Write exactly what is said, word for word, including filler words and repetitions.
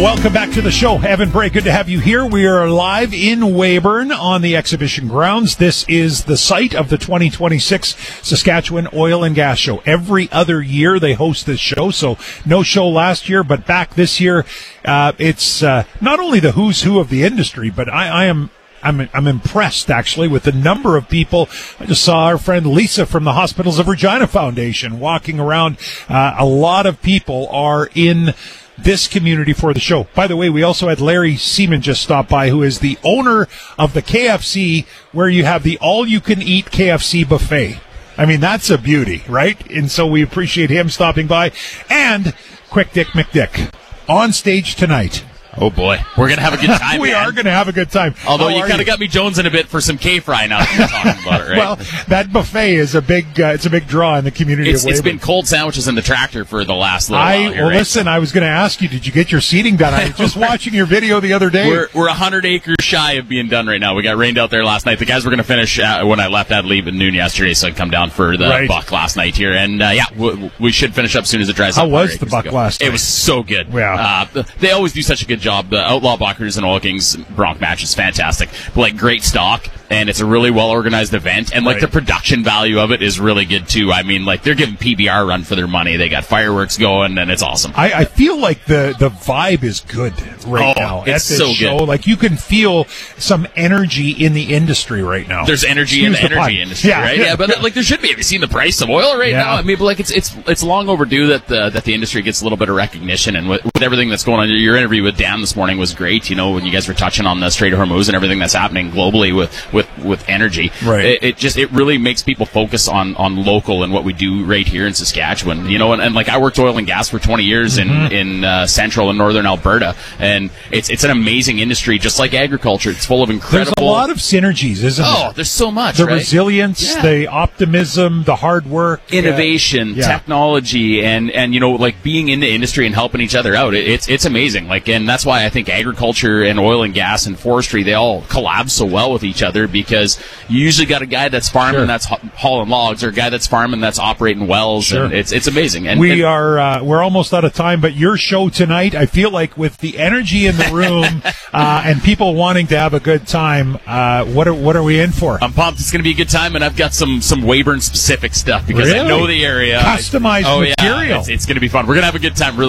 Welcome back to the show. Evan Bray, good to have you here. We are live in Weyburn on the exhibition grounds. This is the site of the twenty twenty-six Saskatchewan Oil and Gas Show. Every other year they host this show, so no show last year, but back this year. Uh, it's uh, not only the who's who of the industry, but I, I am I'm I'm impressed, actually, with the number of people. I just saw our friend Lisa from the Hospitals of Regina Foundation walking around. Uh, a lot of people are in this community for the show. By the way, we also had Larry Seaman just stop by, who is the owner of the K F C, where you have the all-you-can-eat K F C buffet. I mean, that's a beauty, right? And so we appreciate him stopping by. And Quick Dick McDick on stage tonight. Oh, boy. We're going to have a good time. we man. are going to have a good time. Although How you kind of got me jonesing a bit for some K-Fry now that you're talking about it, right? Well, that buffet is a big uh, it's a big draw in the community It's, of it's Weyburn. been cold sandwiches in the tractor for the last little I, while here, well, right? listen, I was going to ask you, did you get your seating done? I was just watching your video the other day. We're we're one hundred acres shy of being done right now. We got rained out there last night. The guys were going to finish uh, when I left. I had to leave at noon yesterday, so I come down for the Right. buck last night here. And, uh, yeah, we, we should finish up as soon as it dries How up. was the buck ago. last night? It was so good. Yeah. Uh, they always do such a good job. The Outlaw Buckers and Oil Kings Bronc match is fantastic. But, like, great stock, and it's a really well-organized event. And, like, Right. the production value of it is really good, too. I mean, like, they're giving P B R a run for their money. They got fireworks going, and it's awesome. I, I feel like the, the vibe is good right Oh, now at it's this so show. good. Like, you can feel some energy in the industry right now. There's energy in the Excuse the energy pun. industry, Yeah, right? yeah, Yeah, but yeah. like there should be. Have you seen the price of oil right Yeah. now? I mean, but like it's it's it's long overdue that the that the industry gets a little bit of recognition, and with, with everything that's going on. Your interview with Dan this morning was great. You know, when you guys were touching on the Strait of Hormuz and everything that's happening globally with with with energy, Right. It, it just it really makes people focus on on local and what we do right here in Saskatchewan. You know, and, and like I worked oil and gas for twenty years Mm-hmm. in in uh, central and northern Alberta, and it's it's an amazing industry, just like agriculture. It's full of incredible. There's a lot of synergies, isn't Oh, there? there's so much. The right? resilience, Yeah. the optimism, the hard work. Innovation, uh, yeah. technology, and, and you know, like being in the industry and helping each other out. It, it's it's amazing. Like, and that's why I think agriculture and oil and gas and forestry, they all collab so well with each other, because you usually got a guy that's farming Sure. that's ha- hauling logs, or a guy that's farming that's operating wells, Sure. and it's it's amazing. And We and- are uh, we're almost out of time, but your show tonight, I feel like with the energy in the room uh, and people wanting to have a good time, uh, what are what are we in for? I'm pumped. It's going to be a good time, and I've got some some Weyburn specific stuff because I Really? know the area. Customized oh, material. Yeah, it's, it's going to be fun. We're going to have a good time. Really.